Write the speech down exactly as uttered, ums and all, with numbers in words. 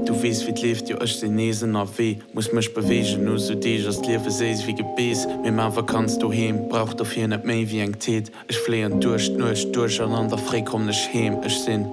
du wees wie lebt jo ech den nesen a weh muss mech bewegen nur so de as lewe sees wie gebees mir mawer kannst du hem braucht auf hier net méi wie eng teet ich fleen durcht nuch durch aneinander fré kom nech hem ech sinn